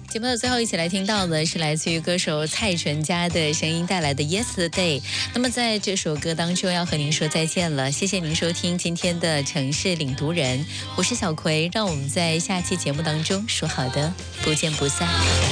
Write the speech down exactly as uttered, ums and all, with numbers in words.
节目的最后，一起来听到的是来自于歌手蔡淳佳的声音带来的《Yesterday》。那么在这首歌当中，要和您说再见了。谢谢您收听今天的城市领读人，我是小葵，让我们在下期节目当中说好的，不见不散。